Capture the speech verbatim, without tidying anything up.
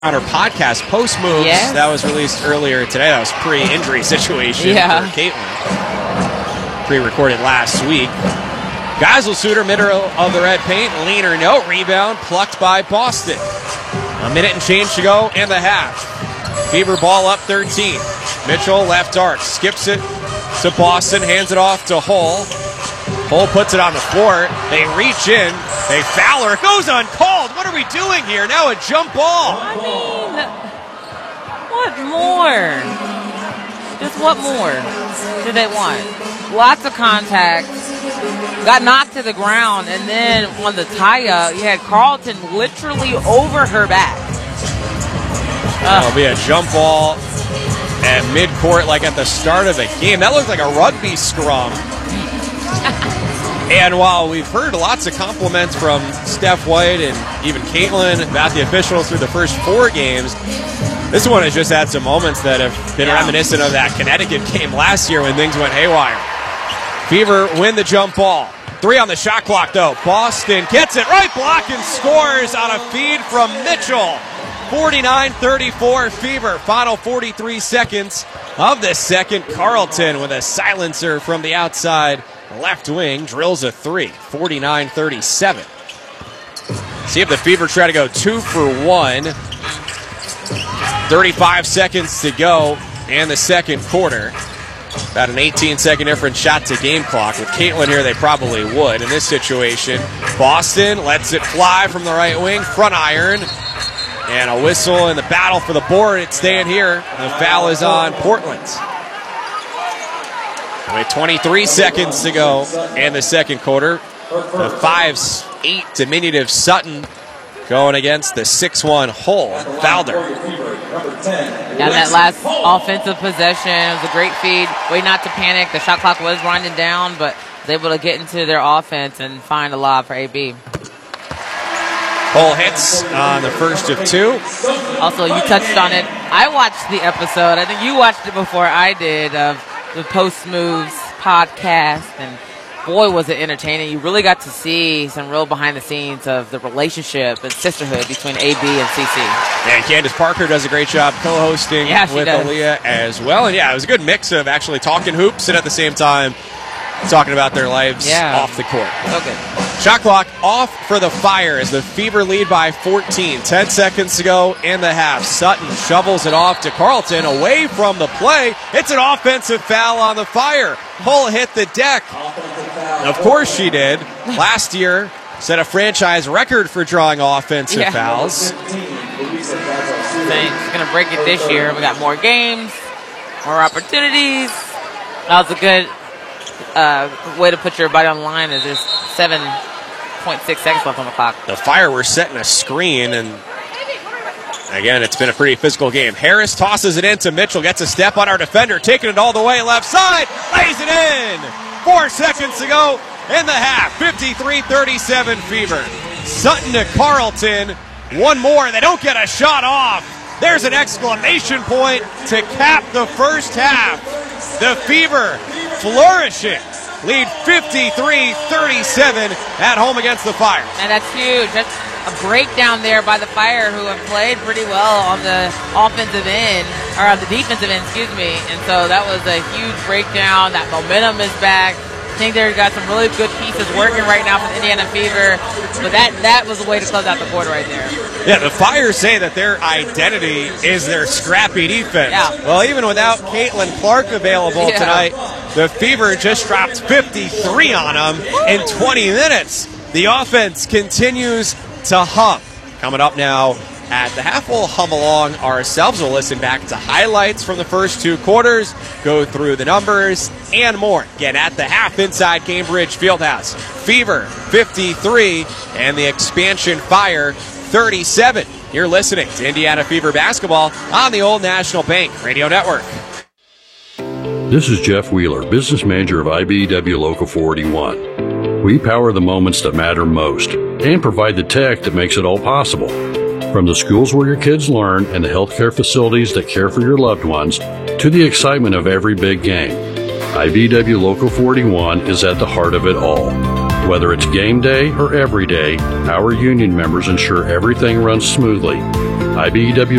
on our podcast, Post Moves, yes. that was released earlier today. That was pre-injury situation yeah. for Caitlin. Pre-recorded last week. Geiselsuter, middle of the red paint, leaner no, rebound, plucked by Boston. A minute and change to go in the half. Fever ball up thirteen. Mitchell left arc, skips it to Boston, hands it off to Hull. Hull puts it on the floor. They reach in. They foul her. It goes uncalled. What are we doing here? Now a jump ball. I mean, what more? Just what more did they want? Lots of contact. Got knocked to the ground, and then on the tie-up, you had Carlton literally over her back. That'll be a jump ball at midcourt like at the start of the game. That looked like a rugby scrum. And while we've heard lots of compliments from Steph White and even Caitlin about the officials through the first four games, this one has just had some moments that have been yeah. reminiscent of that Connecticut game last year when things went haywire. Fever win the jump ball. Three on the shot clock, though. Boston gets it right block and scores on a feed from Mitchell. forty-nine thirty-four Fever. Final forty-three seconds of the second. Carlton with a silencer from the outside. Left wing drills a three, forty-nine thirty-seven. See if the Fever try to go two for one. thirty-five seconds to go in the second quarter. About an eighteen-second difference shot to game clock. With Caitlin here, they probably would. In this situation, Boston lets it fly from the right wing, front iron. And a whistle in the battle for the board. It's staying here. The foul is on Portland. With twenty-three seconds to go in the second quarter, the five eight diminutive Sutton going against the six one Hull. Fouled her. Yeah, that last offensive possession was a great feed. Way not to panic. The shot clock was winding down, but was able to get into their offense and find a lob for A B. Hull hits on the first of two. Also, you touched on it. I watched the episode. I think you watched it before I did of the Post Moves podcast, and boy, was it entertaining. You really got to see some real behind the scenes of the relationship and sisterhood between A B and C C. And Candace Parker does a great job co-hosting yeah, with does. Aaliyah as well. And yeah, it was a good mix of actually talking hoops and at the same time talking about their lives yeah. off the court. Okay. Shot clock off for the Fire as the Fever lead by fourteen. Ten seconds to go in the half. Sutton shovels it off to Carlton away from the play. It's an offensive foul on the Fire. Hull hit the deck. Of course she did. Last year set a franchise record for drawing offensive yeah. fouls. She's going to break it this year. We got more games, more opportunities. That was a good uh, way to put your body on the line. Is there's seven point six seconds left on the clock. The Fire were setting a screen, and again, it's been a pretty physical game. Harris tosses it into Mitchell, gets a step on our defender, taking it all the way left side, lays it in. Four seconds to go in the half. fifty-three thirty-seven Fever. Sutton to Carlton. One more. They don't get a shot off. There's an exclamation point to cap the first half. The Fever flourishing. Lead fifty-three thirty-seven at home against the Fire. And that's huge. That's a breakdown there by the Fire, who have played pretty well on the offensive end, or on the defensive end, excuse me. And so that was a huge breakdown. That momentum is back. I think they've got some really good pieces working right now for the Indiana Fever. But that, that was the way to close out the board right there. Yeah, the Fire say that their identity is their scrappy defense. Yeah. Well, even without Caitlin Clark available yeah. tonight, the Fever just dropped fifty-three on them in twenty minutes. The offense continues to hum. Coming up now at the half, we'll hum along ourselves. We'll listen back to highlights from the first two quarters, go through the numbers, and more. Get at the half inside Cambridge Fieldhouse. Fever fifty-three and the expansion Fire thirty-seven. You're listening to Indiana Fever basketball on the Old National Bank Radio Network. This is Jeff Wheeler, business manager of I B E W Local four eighty-one. We power the moments that matter most and provide the tech that makes it all possible. From the schools where your kids learn and the healthcare facilities that care for your loved ones to the excitement of every big game, I B E W Local four eighty-one is at the heart of it all. Whether it's game day or every day, our union members ensure everything runs smoothly. I B E W